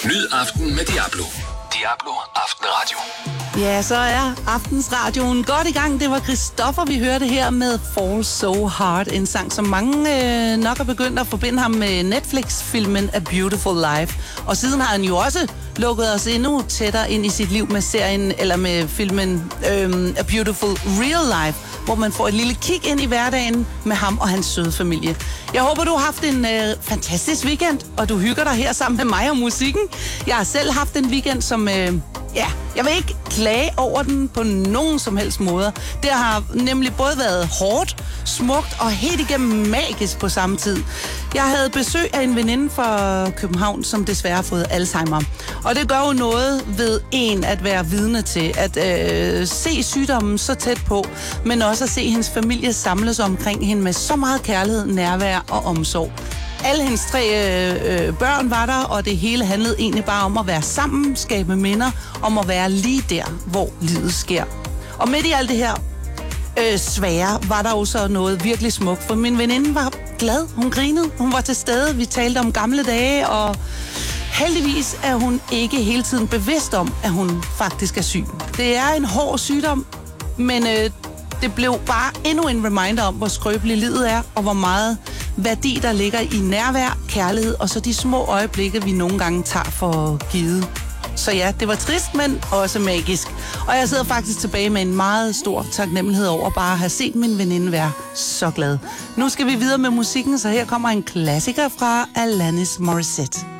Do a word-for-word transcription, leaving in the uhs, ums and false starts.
Nyd aften med Diablo. Diablo Aftenradio. Ja, så er aftensradioen godt i gang. Det var Christoffer, vi hørte her med Fall So Hard. En sang, som mange øh, nok er begyndt at forbinde ham med Netflix-filmen A Beautiful Life. Og siden har han jo også lukket os endnu tættere ind i sit liv med serien, eller med filmen øh, A Beautiful Real Life, hvor man får et lille kig ind i hverdagen med ham og hans søde familie. Jeg håber, du har haft en øh, fantastisk weekend, og du hygger dig her sammen med mig og musikken. Jeg har selv haft en weekend, som... Øh, ja, jeg vil ikke klage over den på nogen som helst måder. Det har nemlig både været hårdt, smukt og helt igennem magisk på samme tid. Jeg havde besøg af en veninde fra København, som desværre har fået Alzheimer. Og det gør jo noget ved en at være vidne til, at øh, se sygdommen så tæt på, men også at se hendes familie samles omkring hende med så meget kærlighed, nærvær og omsorg. Alle hendes tre øh, børn var der, og det hele handlede egentlig bare om at være sammen, skabe minder, om at være lige der, hvor livet sker. Og midt i alt det her øh, svære, var der jo så noget virkelig smukt, for min veninde var glad, hun grinede, hun var til stede, vi talte om gamle dage, og heldigvis er hun ikke hele tiden bevidst om, at hun faktisk er syg. Det er en hård sygdom, men øh, det blev bare endnu en reminder om, hvor skrøbeligt livet er, og hvor meget værdi, der ligger i nærvær, kærlighed, og så de små øjeblikke, vi nogle gange tager for givet. Så ja, det var trist, men også magisk. Og jeg sidder faktisk tilbage med en meget stor taknemmelighed over bare at have set min veninde være så glad. Nu skal vi videre med musikken, så her kommer en klassiker fra Alanis Morissette.